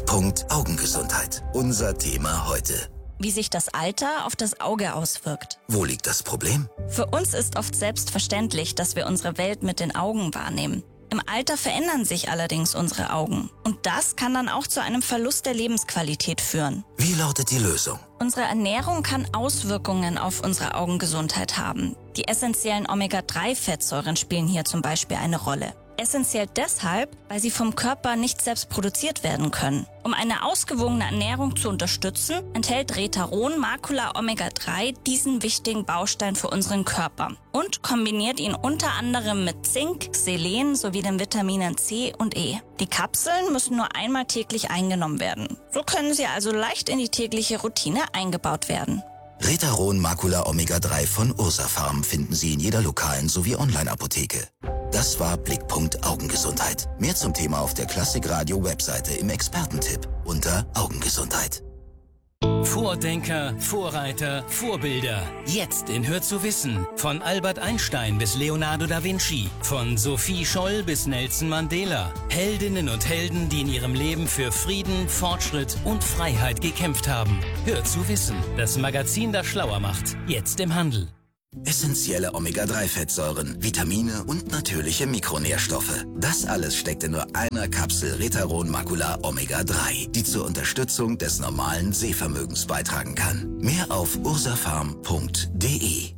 Blickpunkt Augengesundheit. Unser Thema heute. Wie sich das Alter auf das Auge auswirkt. Wo liegt das Problem? Für uns ist oft selbstverständlich, dass wir unsere Welt mit den Augen wahrnehmen. Im Alter verändern sich allerdings unsere Augen. Und das kann dann auch zu einem Verlust der Lebensqualität führen. Wie lautet die Lösung? Unsere Ernährung kann Auswirkungen auf unsere Augengesundheit haben. Die essentiellen Omega-3-Fettsäuren spielen hier zum Beispiel eine Rolle. Essentiell deshalb, weil sie vom Körper nicht selbst produziert werden können. Um eine ausgewogene Ernährung zu unterstützen, enthält Retaron Macula Omega-3 diesen wichtigen Baustein für unseren Körper und kombiniert ihn unter anderem mit Zink, Selen sowie den Vitaminen C und E. Die Kapseln müssen nur einmal täglich eingenommen werden. So können sie also leicht in die tägliche Routine eingebaut werden. Retaron Macula Omega-3 von Ursafarm finden Sie in jeder lokalen sowie Online-Apotheke. Das war Blickpunkt Augengesundheit. Mehr zum Thema auf der Klassikradio-Webseite im Expertentipp unter Augengesundheit. Vordenker, Vorreiter, Vorbilder. Jetzt in Hör zu wissen. Von Albert Einstein bis Leonardo da Vinci. Von Sophie Scholl bis Nelson Mandela. Heldinnen und Helden, die in ihrem Leben für Frieden, Fortschritt und Freiheit gekämpft haben. Hör zu wissen. Das Magazin, das schlauer macht. Jetzt im Handel. Essentielle Omega-3-Fettsäuren, Vitamine und natürliche Mikronährstoffe. Das alles steckt in nur einer Kapsel Retaron Macula Omega-3, die zur Unterstützung des normalen Sehvermögens beitragen kann. Mehr auf ursafarm.de.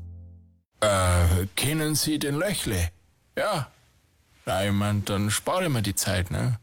Kennen Sie den Löchle? Ja. Na, ich mein, dann spare ich mir die Zeit, ne?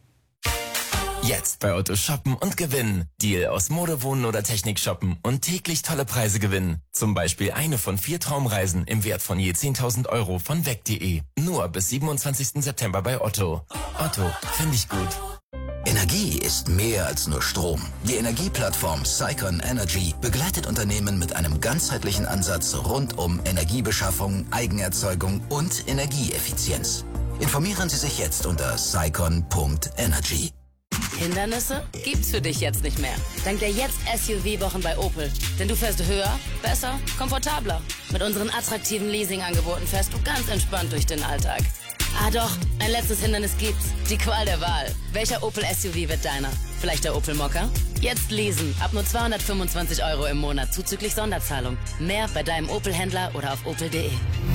Jetzt bei Otto shoppen und gewinnen. Deal aus Mode, Wohnen oder Technik shoppen und täglich tolle Preise gewinnen. Zum Beispiel eine von 4 Traumreisen im Wert von je 10.000 Euro von weg.de. Nur bis 27. September bei Otto. Otto, finde ich gut. Energie ist mehr als nur Strom. Die Energieplattform Cycon Energy begleitet Unternehmen mit einem ganzheitlichen Ansatz rund um Energiebeschaffung, Eigenerzeugung und Energieeffizienz. Informieren Sie sich jetzt unter cycon.energy. Hindernisse gibt's für dich jetzt nicht mehr. Dank der Jetzt-SUV-Wochen bei Opel. Denn du fährst höher, besser, komfortabler. Mit unseren attraktiven Leasing-Angeboten fährst du ganz entspannt durch den Alltag. Ah doch, ein letztes Hindernis gibt's. Die Qual der Wahl. Welcher Opel-SUV wird deiner? Vielleicht der Opel Mokka? Jetzt leasen. Ab nur 225 Euro im Monat zuzüglich Sonderzahlung. Mehr bei deinem Opel-Händler oder auf opel.de.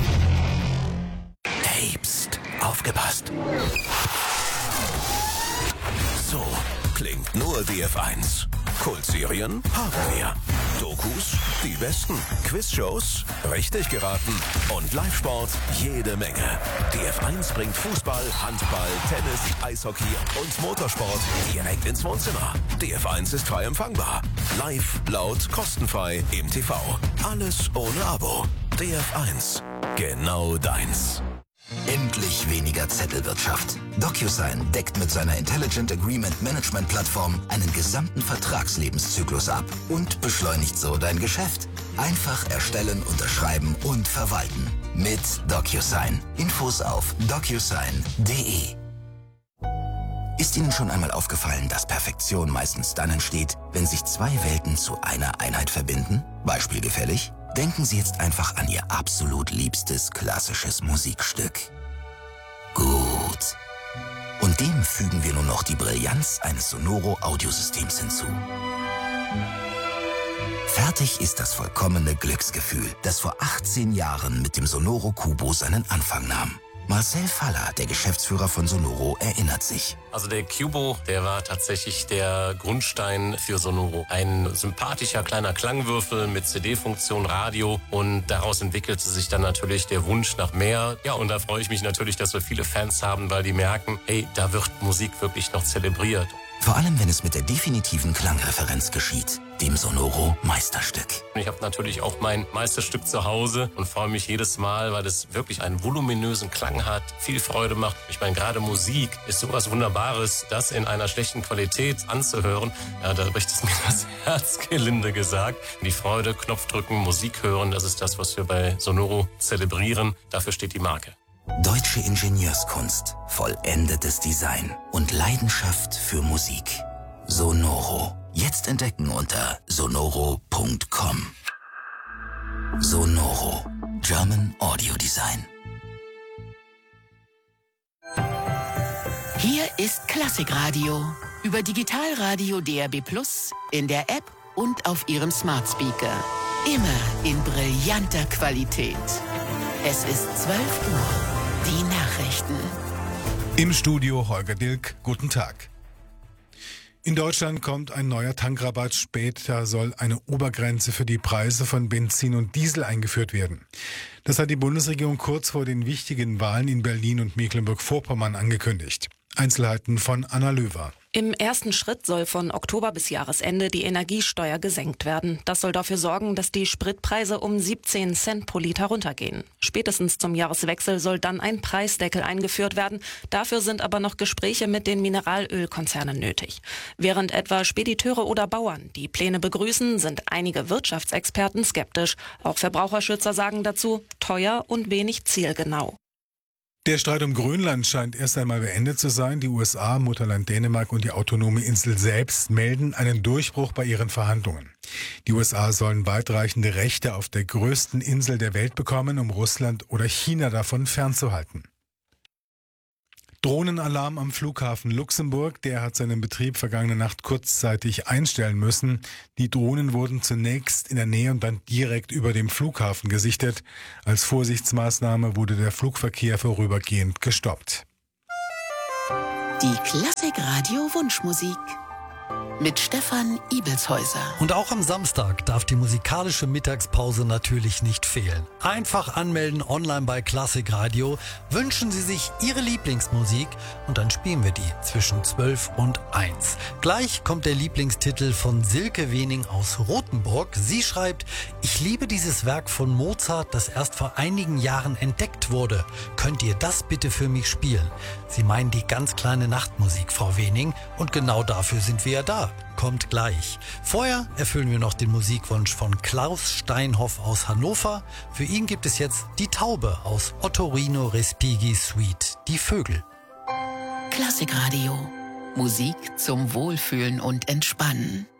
Hey, pst, aufgepasst. So klingt nur DF1. Kultserien haben wir. Dokus, die besten. Quizshows, richtig geraten. Und Live-Sport, jede Menge. DF1 bringt Fußball, Handball, Tennis, Eishockey und Motorsport direkt ins Wohnzimmer. DF1 ist frei empfangbar. Live, laut, kostenfrei im TV. Alles ohne Abo. DF1. Genau deins. Endlich weniger Zettelwirtschaft. DocuSign deckt mit seiner Intelligent Agreement Management Plattform einen gesamten Vertragslebenszyklus ab und beschleunigt so dein Geschäft. Einfach erstellen, unterschreiben und verwalten. Mit DocuSign. Infos auf docusign.de. Ist Ihnen schon einmal aufgefallen, dass Perfektion meistens dann entsteht, wenn sich zwei Welten zu einer Einheit verbinden? Beispielgefällig? Denken Sie jetzt einfach an Ihr absolut liebstes klassisches Musikstück. Gut. Und dem fügen wir nun noch die Brillanz eines Sonoro-Audiosystems hinzu. Fertig ist das vollkommene Glücksgefühl, das vor 18 Jahren mit dem Sonoro Kubo seinen Anfang nahm. Marcel Faller, der Geschäftsführer von Sonoro, erinnert sich. Also der Cubo, der war tatsächlich der Grundstein für Sonoro. Ein sympathischer kleiner Klangwürfel mit CD-Funktion, Radio, und daraus entwickelte sich dann natürlich der Wunsch nach mehr. Ja, und da freue ich mich natürlich, dass wir viele Fans haben, weil die merken, hey, da wird Musik wirklich noch zelebriert. Vor allem, wenn es mit der definitiven Klangreferenz geschieht, dem Sonoro Meisterstück. Ich habe natürlich auch mein Meisterstück zu Hause und freue mich jedes Mal, weil es wirklich einen voluminösen Klang hat, viel Freude macht. Ich meine, gerade Musik ist sowas Wunderbares, das in einer schlechten Qualität anzuhören. Ja, da bricht es mir das Herz, gelinde gesagt. Die Freude, Knopfdrücken, Musik hören, das ist das, was wir bei Sonoro zelebrieren. Dafür steht die Marke. Deutsche Ingenieurskunst, vollendetes Design und Leidenschaft für Musik. Sonoro. Jetzt entdecken unter sonoro.com. Sonoro. German Audio Design. Hier ist Klassikradio. Über Digitalradio DAB+, in der App und auf Ihrem Smart Speaker. Immer in brillanter Qualität. Es ist 12 Uhr. Die Nachrichten. Im Studio Holger Dilk. Guten Tag. In Deutschland kommt ein neuer Tankrabatt. Später soll eine Obergrenze für die Preise von Benzin und Diesel eingeführt werden. Das hat die Bundesregierung kurz vor den wichtigen Wahlen in Berlin und Mecklenburg-Vorpommern angekündigt. Einzelheiten von Anna Löwer. Im ersten Schritt soll von Oktober bis Jahresende die Energiesteuer gesenkt werden. Das soll dafür sorgen, dass die Spritpreise um 17 Cent pro Liter runtergehen. Spätestens zum Jahreswechsel soll dann ein Preisdeckel eingeführt werden. Dafür sind aber noch Gespräche mit den Mineralölkonzernen nötig. Während etwa Spediteure oder Bauern die Pläne begrüßen, sind einige Wirtschaftsexperten skeptisch. Auch Verbraucherschützer sagen dazu, teuer und wenig zielgenau. Der Streit um Grönland scheint erst einmal beendet zu sein. Die USA, Mutterland Dänemark und die autonome Insel selbst melden einen Durchbruch bei ihren Verhandlungen. Die USA sollen weitreichende Rechte auf der größten Insel der Welt bekommen, um Russland oder China davon fernzuhalten. Drohnenalarm am Flughafen Luxemburg, der hat seinen Betrieb vergangene Nacht kurzzeitig einstellen müssen. Die Drohnen wurden zunächst in der Nähe und dann direkt über dem Flughafen gesichtet. Als Vorsichtsmaßnahme wurde der Flugverkehr vorübergehend gestoppt. Die Klassikradio Wunschmusik mit Stefan Ibelshäuser. Und auch am Samstag darf die musikalische Mittagspause natürlich nicht fehlen. Einfach anmelden online bei Klassikradio. Wünschen Sie sich Ihre Lieblingsmusik und dann spielen wir die zwischen 12 und 1. Gleich kommt der Lieblingstitel von Silke Wening aus Rothenburg. Sie schreibt: Ich liebe dieses Werk von Mozart, das erst vor einigen Jahren entdeckt wurde. Könnt ihr das bitte für mich spielen? Sie meinen die ganz kleine Nachtmusik, Frau Wening, und genau dafür sind wir ja da. Kommt gleich. Vorher erfüllen wir noch den Musikwunsch von Klaus Steinhoff aus Hannover. Für ihn gibt es jetzt Die Taube aus Ottorino Respighi Suite, Die Vögel. Klassikradio. Musik zum Wohlfühlen und Entspannen.